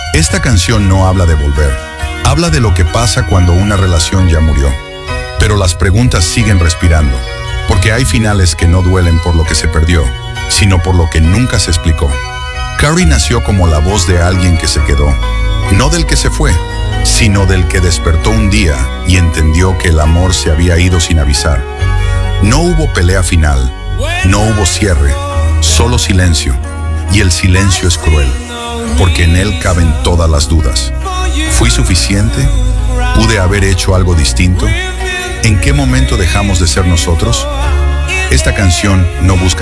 Esta canción no habla de volver, habla de lo que pasa cuando una relación ya murió. Pero las preguntas siguen respirando, porque hay finales que no duelen por lo que se perdió, sino por lo que nunca se explicó. Carrie nació como la voz de alguien que se quedó, no del que se fue, sino del que despertó un día y entendió que el amor se había ido sin avisar. No hubo pelea final, no hubo cierre, solo silencio, y el silencio es cruel, porque en él caben todas las dudas. ¿Fui suficiente? ¿Pude haber hecho algo distinto? ¿En qué momento dejamos de ser nosotros? Esta canción no busca